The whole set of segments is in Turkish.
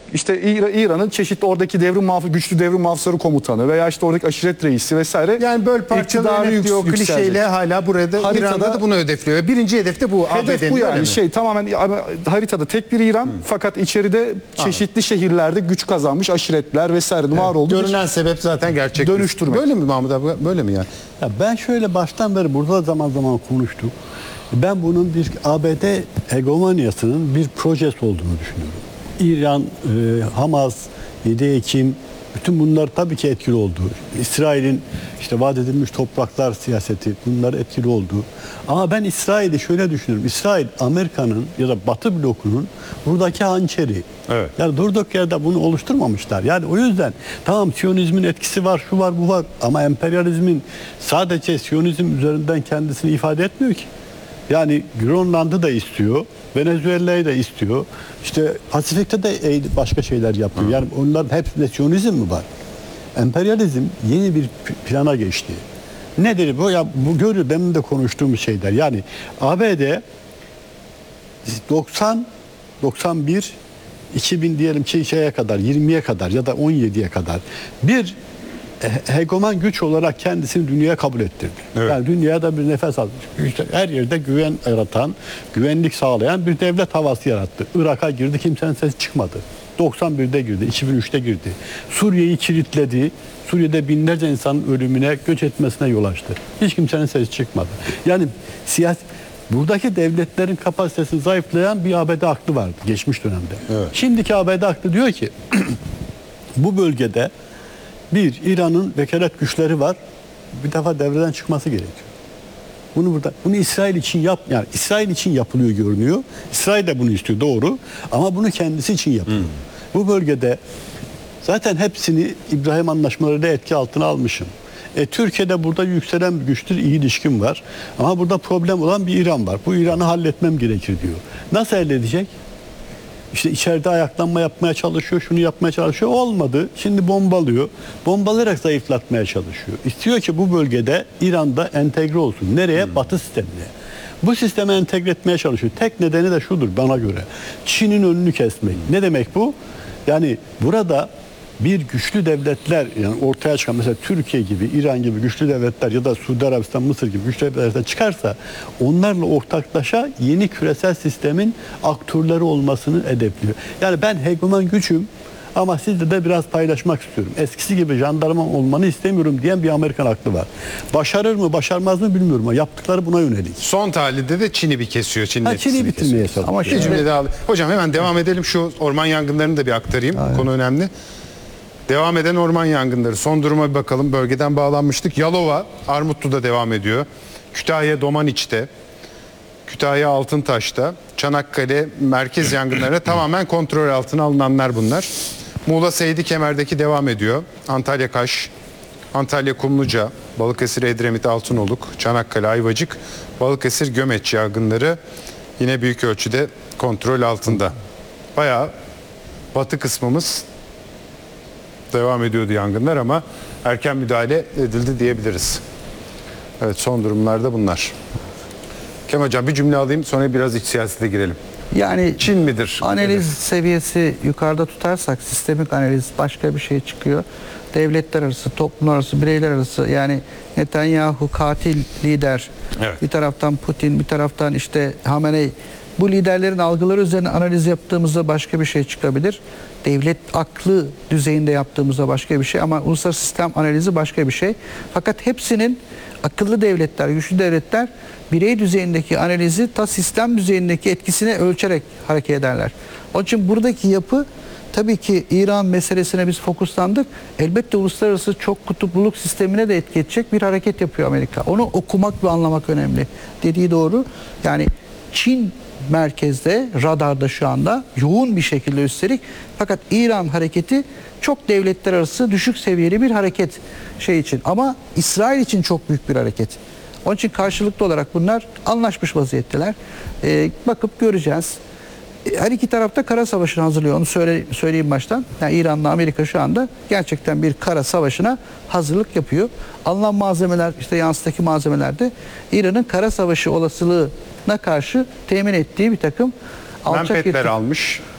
işte İran'ın çeşitli oradaki güçlü devrim muhafızları komutanı veya işte oradaki aşiret reisi vesaire. Yani böyle parçalı diyor klişeyle hala burada İran'da da bunu hedefliyor. Birinci hedef de bu. Hedef bu yani tamamen haritada tek bir İran fakat içeride çeşitli şehirlerde güç kazanmış aşiretler vesaire var oldu. Görünen sebep zaten gerçek. Dönüştürmek. Böyle mi Mahmut abi? Böyle mi yani? Ya ben şöyle baştan beri burada zaman zaman konuştuk. Ben bunun bir ABD hegemonyasının bir projesi olduğunu düşünüyorum. İran, Hamas, 7 Ekim, bütün bunlar tabii ki etkili oldu. İsrail'in işte vaat edilmiş topraklar siyaseti, bunlar etkili oldu. Ama ben İsrail'i şöyle düşünüyorum. İsrail, Amerika'nın ya da Batı blokunun buradaki hançeri. Evet. Yani durduk yerde bunu oluşturmamışlar. Yani o yüzden tamam Siyonizmin etkisi var, şu var, bu var. Ama emperyalizmin sadece Siyonizm üzerinden kendisini ifade etmiyor ki. Yani Grönland'ı da istiyor, Venezuela'yı da istiyor. İşte Pasifik'te de başka şeyler yapıyor. Yani onların hepsinde Siyonizm mi var? Emperyalizm yeni bir plana geçti. Nedir bu? Ya bu görüyor benim de konuştuğum şeyler. Yani ABD 90, 91, 2000 diyelim ki şeye kadar, 20'ye kadar ya da 17'ye kadar bir hegeman güç olarak kendisini dünyaya kabul ettirdi. Evet. Yani dünyada bir nefes aldı. İşte her yerde güven yaratan, güvenlik sağlayan bir devlet havası yarattı. Irak'a girdi, kimsenin sesi çıkmadı. 91'de girdi, 2003'te girdi. Suriye'yi kilitledi. Suriye'de binlerce insanın ölümüne, göç etmesine yol açtı. Hiç kimsenin sesi çıkmadı. Yani buradaki devletlerin kapasitesini zayıflayan bir ABD aklı vardı geçmiş dönemde. Evet. Şimdiki ABD aklı diyor ki bu bölgede bir, İran'ın vekalet güçleri var. Bir defa devreden çıkması gerekiyor. Bunu İsrail için yani İsrail için yapılıyor görünüyor. İsrail de bunu istiyor doğru ama bunu kendisi için yapıyor. Bu bölgede zaten hepsini İbrahim Anlaşmaları'yla etki altına almışım. Türkiye'de burada yükselen bir güçtür, iyi ilişkim var. Ama burada problem olan bir İran var. Bu İran'ı halletmem gerekir diyor. Nasıl halledecek? İşte içeride ayaklanma yapmaya çalışıyor, şunu yapmaya çalışıyor. Olmadı. Şimdi bombalıyor. Bombalayarak zayıflatmaya çalışıyor. İstiyor ki bu bölgede İran'da entegre olsun. Nereye? Batı sistemine. Bu sisteme entegre etmeye çalışıyor. Tek nedeni de şudur bana göre. Çin'in önünü kesmek. Ne demek bu? Yani burada bir güçlü devletler yani ortaya çıkan mesela Türkiye gibi, İran gibi güçlü devletler ya da Suudi Arabistan, Mısır gibi güçlü devletler çıkarsa onlarla ortaklaşa yeni küresel sistemin aktörleri olmasını hedefliyor. Yani ben hegeman gücüm ama sizde de biraz paylaşmak istiyorum. Eskisi gibi jandarma olmanı istemiyorum diyen bir Amerikan aklı var. Başarır mı, başarmaz mı bilmiyorum ama yaptıkları buna yönelik. Son tahlilde de Çin'i bir kesiyor. Çin'i bitirmeye çalışıyor. Ama bir cümle daha hocam hemen devam edelim. Şu orman yangınlarını da bir aktarayım. Konu önemli. Devam eden orman yangınları. Son duruma bir bakalım. Bölgeden bağlanmıştık. Yalova, Armutlu'da devam ediyor. Kütahya, Domaniç'te. Kütahya, Altıntaş'ta. Çanakkale, merkez yangınlarına tamamen kontrol altına alınanlar bunlar. Muğla, Seydi Kemer'deki devam ediyor. Antalya, Kaş. Antalya, Kumluca. Balıkesir, Edremit, Altınoluk. Çanakkale, Ayvacık. Balıkesir, Gömeç yangınları yine büyük ölçüde kontrol altında. Bayağı batı kısmımız devam ediyordu yangınlar ama erken müdahale edildi diyebiliriz. Evet, son durumlarda bunlar. Kemal Hocam bir cümle alayım sonra biraz iç siyasete girelim. Yani Çin midir? Analiz seviyesi yukarıda tutarsak sistemik analiz başka bir şey çıkıyor. Devletler arası, toplumlar arası, bireyler arası yani Netanyahu katil lider. Evet. Bir taraftan Putin, bir taraftan işte Hamenei. Bu liderlerin algıları üzerine analiz yaptığımızda başka bir şey çıkabilir. Devlet aklı düzeyinde yaptığımızda başka bir şey ama uluslararası sistem analizi başka bir şey. Fakat hepsinin akıllı devletler, güçlü devletler birey düzeyindeki analizi ta sistem düzeyindeki etkisine ölçerek hareket ederler. Onun için buradaki yapı tabii ki İran meselesine biz fokuslandık. Elbette uluslararası çok kutupluluk sistemine de etki edecek bir hareket yapıyor Amerika. Onu okumak ve anlamak önemli. Dediği doğru. Yani Çin merkezde, radarda şu anda yoğun bir şekilde üstelik. Fakat İran hareketi çok devletler arası düşük seviyeli bir hareket için. Ama İsrail için çok büyük bir hareket. Onun için karşılıklı olarak bunlar anlaşmış vaziyetteler. Bakıp göreceğiz. Her iki tarafta kara savaşını hazırlıyor. Onu söyleyeyim baştan. Yani İran'la Amerika şu anda gerçekten bir kara savaşına hazırlık yapıyor. Alınan malzemeler, işte yansıdaki malzemelerde İran'ın kara savaşı olasılığına karşı temin ettiği bir takım alçak Menfetler almış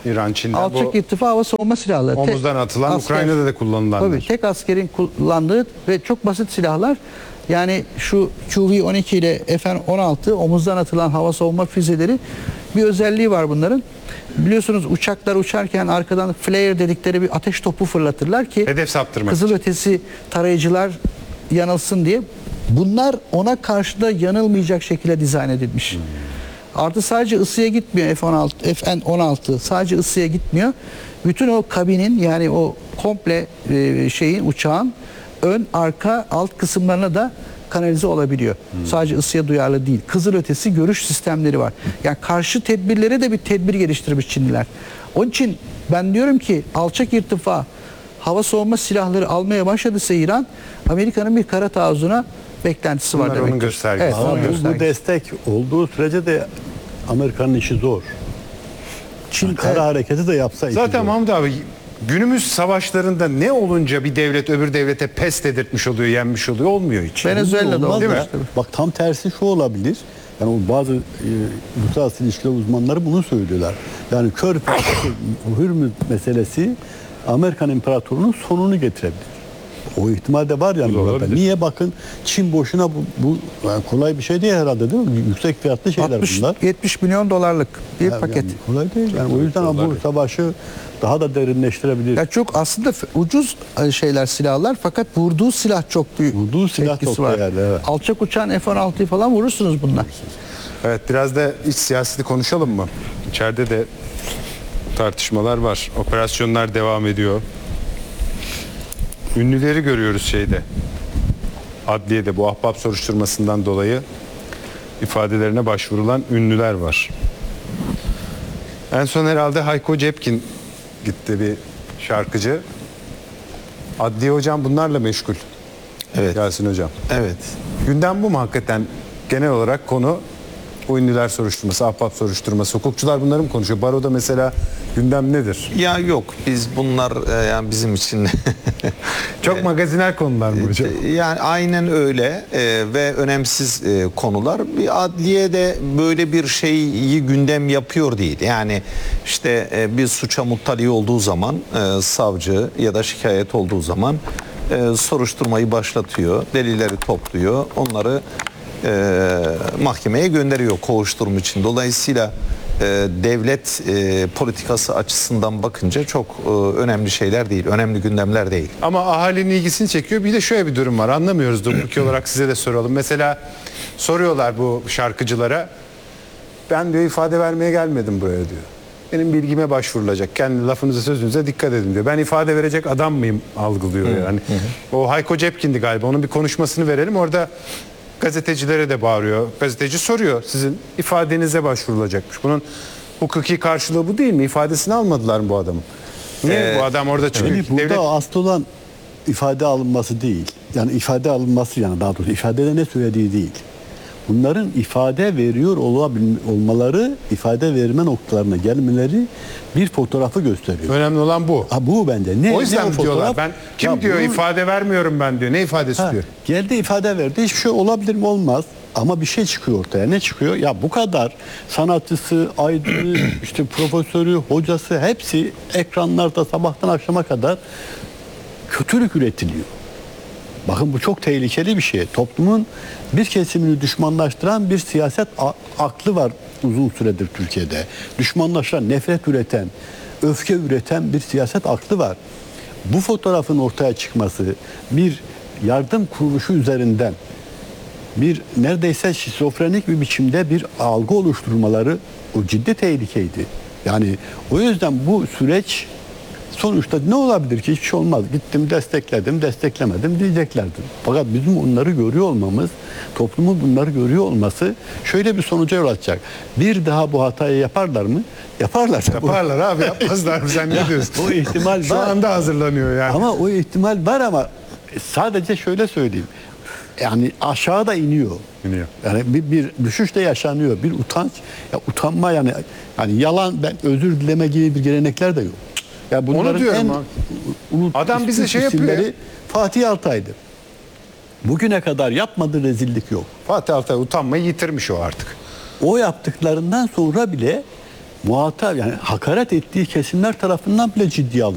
İran, Çin'den Alçak bu irtifa hava savunma silahları. omuzdan atılan, asker- Ukrayna'da da kullanılanlar. Tabii tek askerin kullandığı ve çok basit silahlar. Yani şu QV-12 ile FN-16 omuzdan atılan hava savunma füzeleri, bir özelliği var bunların. Biliyorsunuz uçaklar uçarken arkadan flare dedikleri bir ateş topu fırlatırlar ki Hedef saptırmak kızılötesi tarayıcılar yanılsın diye. Bunlar ona karşı da yanılmayacak şekilde dizayn edilmiş. Artı sadece ısıya gitmiyor FN-16 sadece ısıya gitmiyor. Bütün o kabinin, yani o komple uçağın ön, arka, alt kısımlarına da kanalize olabiliyor. Sadece ısıya duyarlı değil. Kızılötesi görüş sistemleri var. Yani karşı tedbirlere de bir tedbir geliştirmiş Çinliler. Onun için ben diyorum ki alçak irtifa hava savunma silahları almaya başladıysa İran, Amerika'nın bir kara taarruzuna beklentisi var Bunlar demek. onun göstergesi. Evet, Ama onun bu göstergesi. destek olduğu sürece de Amerika'nın işi zor. Çin kara hareketi de yapsa işi Zaten zor. Mahmut abi, günümüz savaşlarında ne olunca bir devlet öbür devlete pes dedirtmiş oluyor, yenmiş oluyor, olmuyor hiç. Venezuela'da Olmaz oldu değil mi? işte. Bak tam tersi şu olabilir. Yani o bazı uluslararası ilişkiler uzmanları bunu söylüyorlar. Yani Körfez'deki Hürmüz meselesi Amerikan İmparatorluğu'nun sonunu getirebilir. O ihtimal de var yani. Bu da olabilir. Niye bakın Çin boşuna bu yani kolay bir şey değil herhalde, değil mi? Yüksek fiyatlı şeyler bunlar. 60-70 milyon dolarlık bir paket. Yani kolay değil. Yani o yüzden bu savaşı daha da derinleştirebilir. Ya çok aslında ucuz şeyler, silahlar, fakat vurduğu silah çok büyük. Vurduğu silah etkisi çok var. değerli, evet. Alçak uçan F-16'yı falan vurursunuz bunlar. Evet, biraz da iç siyaseti konuşalım mı? İçeride de tartışmalar var. Operasyonlar devam ediyor. Ünlüleri görüyoruz şeyde. Adliyede bu ahbap soruşturmasından dolayı ifadelerine başvurulan ünlüler var. En son herhalde Hayko Cepkin gitti, bir şarkıcı. Adliye hocam bunlarla meşgul. Evet. Yasin hocam. Evet. Gündem bu mu hakikaten? Genel olarak konu bu ünlüler soruşturması, ahbap soruşturması. Hukukçular bunları mı konuşuyor? Baroda mesela gündem nedir? Ya yok, biz bunlar yani bizim için Çok magaziner konular mı hocam? yani aynen öyle ve önemsiz konular. Bir adliye de böyle bir şeyi gündem yapıyor değil. Yani işte bir suça muttali olduğu zaman savcı ya da şikayet olduğu zaman soruşturmayı başlatıyor, delilleri topluyor, onları mahkemeye gönderiyor kovuşturma için. Dolayısıyla devlet politikası açısından bakınca çok önemli şeyler değil, önemli gündemler değil. Ama ahalinin ilgisini çekiyor. Bir de şöyle bir durum var. Anlamıyoruz da hukuki olarak, size de soralım. Mesela soruyorlar bu şarkıcılara. Ben diyor ifade vermeye gelmedim buraya diyor. Benim bilgime başvurulacak. Kendi lafınıza sözünüze dikkat edin diyor. Ben ifade verecek adam mıyım algılıyor yani. O Hayko Cepkin'di galiba. Onun bir konuşmasını verelim. Orada gazetecilere de bağırıyor. Gazeteci soruyor. Sizin ifadenize başvurulacakmış. Bunun hukuki karşılığı bu değil mi? İfadesini almadılar mı bu adamın? Niye bu adam orada çıkıyor? Yani burada Devlet asıl olan ifade alınması değil. Yani ifade alınması, yani daha doğrusu ifadede ne söylediği değil. Bunların ifade veriyor olmaları, ifade verme noktalarına gelmeleri bir fotoğrafı gösteriyor. önemli olan bu. Ha, bu bence. Ne, O yüzden ne mi diyorlar? fotoğraf? Ben kim Ya diyor bunun- ifade vermiyorum ben diyor. Ne ifadesi Ha, diyor? geldi ifade verdi. Hiçbir şey olabilir mi? Olmaz. Ama bir şey çıkıyor ortaya. Ne çıkıyor? Ya bu kadar sanatçısı, aydını, işte profesörü, hocası hepsi ekranlarda sabahtan akşama kadar kötülük üretiliyor. Bakın bu çok tehlikeli bir şey. Toplumun bir kesimini düşmanlaştıran bir siyaset aklı var uzun süredir Türkiye'de. Düşmanlaştıran, nefret üreten, öfke üreten bir siyaset aklı var. Bu fotoğrafın ortaya çıkması bir yardım kuruluşu üzerinden bir neredeyse şizofrenik bir biçimde bir algı oluşturmaları o ciddi tehlikeydi. Yani o yüzden bu süreç sonuçta ne olabilir ki? Hiçbir şey olmaz. Gittim destekledim, desteklemedim diyeceklerdi. Fakat bizim onları görüyor olmamız, toplumun bunları görüyor olması şöyle bir sonuca yol açacak. Bir daha bu hatayı yaparlar mı? Yaparlar. Yaparlar abi, yapmazlar mı? Sen ne diyorsun? O ihtimal Şu var. anda hazırlanıyor yani. Ama o ihtimal var ama sadece şöyle söyleyeyim. Yani aşağıda iniyor. İniyor. Yani bir düşüş de yaşanıyor. Bir utanç, ya utanma yani yalan, ben özür dileme gibi bir gelenekler de yok. Ya bunların diyorum en abi. Adam bize şey yapıyor isimleri ya. Fatih Altaylı. Bugüne kadar yapmadığı rezillik yok. Fatih Altay utanmayı yitirmiş o artık. O yaptıklarından sonra bile muhatap yani hakaret ettiği kesimler tarafından bile ciddiye alınıyor.